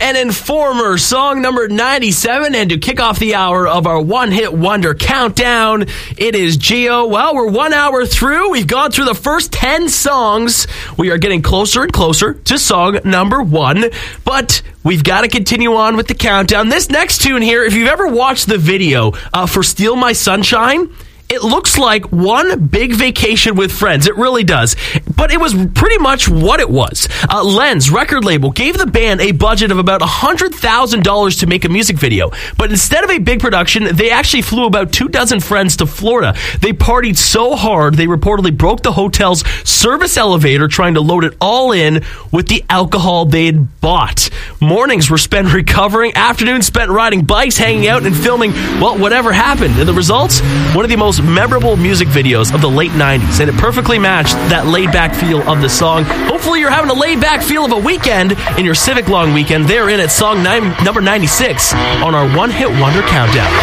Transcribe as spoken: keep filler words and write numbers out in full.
and Informer, song number ninety-seven. And to kick off the hour of our one-hit wonder countdown, it is Geo. Well, we're one hour through. We've gone through the first ten songs. We are getting closer and closer to song number one. But we've got to continue on with the countdown. This next tune here, if you've ever watched the video uh, for Steal My Sunshine, it looks like one big vacation with friends. It really does. But it was pretty much what it was. Uh, Lens record label gave the band a budget of about one hundred thousand dollars to make a music video. But instead of a big production, they actually flew about two dozen friends to Florida. They partied so hard, they reportedly broke the hotel's service elevator trying to load it all in with the alcohol they'd bought. Mornings were spent recovering, afternoons spent riding bikes, hanging out, and filming, well, whatever happened. And the results? One of the most memorable music videos of the late nineties, and it perfectly matched that laid-back feel of the song. Hopefully you're having a laid-back feel of a weekend in your Civic Long weekend. They're in at song nine, number ninety-six on our One Hit Wonder Countdown.